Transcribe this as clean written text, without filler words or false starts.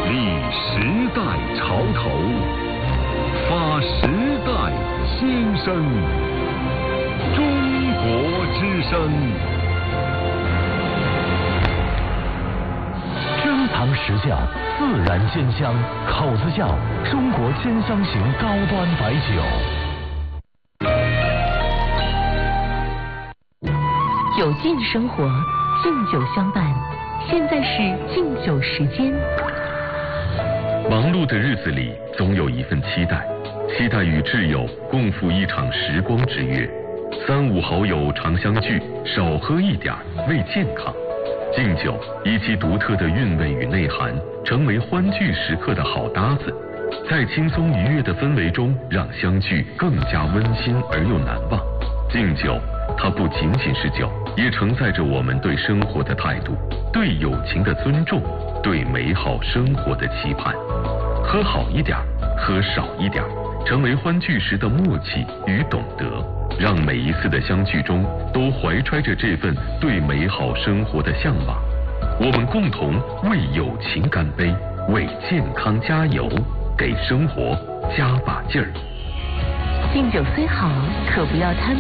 立时代潮头，发时代心声。中国之声。 珍藏实窖，自然鲜香，口子窖，中国鲜香型高端白酒。 有劲生活，敬酒相伴。现在是敬酒时间。 忙碌的日子里，总有一份期待，期待与挚友共赴一场时光之约。三五好友常相聚，少喝一点为健康。敬酒以其独特的韵味与内涵，成为欢聚时刻的好搭子，在轻松愉悦的氛围中，让相聚更加温馨而又难忘。敬酒，它不仅仅是酒，也承载着我们对生活的态度，对友情的尊重，对美好生活的期盼。喝好一点，喝少一点，成为欢聚时的默契与懂得，让每一次的相聚中都怀揣着这份对美好生活的向往。我们共同为友情干杯，为健康加油，给生活加把劲儿。 敬酒虽好，可不要贪